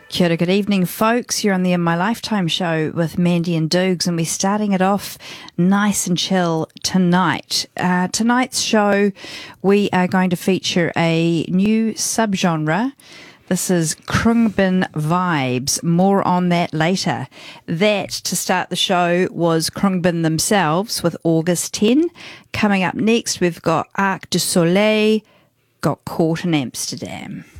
Kia ora, good evening, folks. You're on the In My Lifetime show with Mandy and Doogs, and we're starting it off nice and chill tonight. Tonight's show, we are going to feature a new subgenre. This is Khruangbin Vibes. More on that later. That, to start the show, was Khruangbin themselves with August 10. Coming up next, we've got Arc du Soleil, got Caught in Amsterdam.